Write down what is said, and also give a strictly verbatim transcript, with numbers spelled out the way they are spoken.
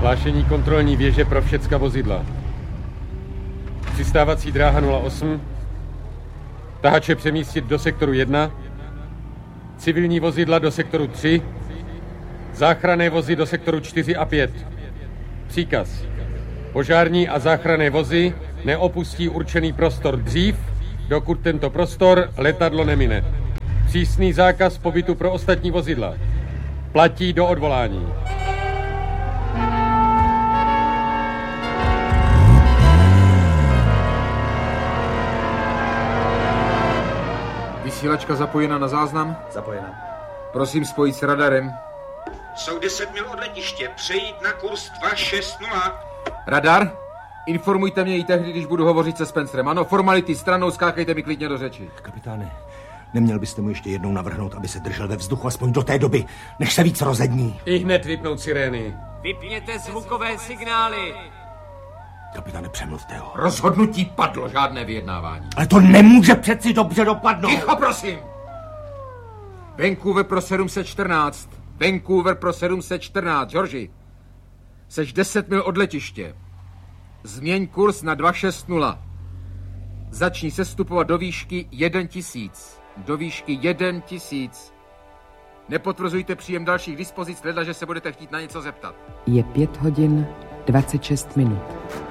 Hlášení kontrolní věže pro všecka vozidla. Přistávací dráha nula osm. Tahače přemístit do sektoru jedna. Civilní vozidla do sektoru tři. Záchranné vozy do sektoru čtyři a pět. Příkaz. Požární a záchranné vozy neopustí určený prostor dřív, dokud tento prostor letadlo nemine. Přísný zákaz pobytu pro ostatní vozidla. Platí do odvolání. Vysílačka zapojena na záznam? Zapojena. Prosím spojit s radarem. Jsou deset mil od letiště. Přejít na kurz dva šest nula. Radar? Informujte mě i tehdy, když budu hovořit se Spencerem. Ano, formality stranou, skákejte mi klidně do řeči. Kapitáne, neměl byste mu ještě jednou navrhnout, aby se držel ve vzduchu aspoň do té doby, než se víc rozední. I hned vypnout sirény. Vypněte zvukové signály. Kapitáne, přemluvte ho. Rozhodnutí padlo, žádné vyjednávání. Ale to nemůže přeci dobře dopadnout. Ticho, prosím! Vancouver pro sedm set čtrnáct. Vancouver pro sedm set čtrnáct. Georgi, seš deset mil od letiště. Změň kurz na dva šest nula. Začni sestupovat do výšky jeden tisíc. Do výšky jeden tisíc. Nepotvrzujte příjem dalších dispozic, leda, že se budete chtít na něco zeptat. Je pět hodin dvacet šest minut.